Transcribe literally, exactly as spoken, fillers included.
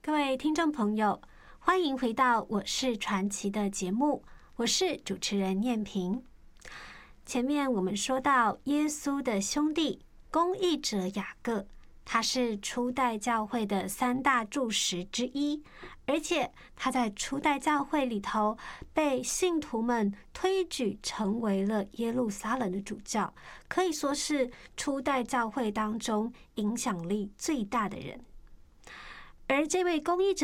各位听众朋友，欢迎回到我是传奇的节目，我是主持人念萍。前面我们说到耶稣的兄弟公义者雅各，他是初代教会的三大柱石之一，而且他在初代教会里头被信徒们推举成为了耶路撒冷的主教，可以说是初代教会当中影响力最大的人。而这位公义者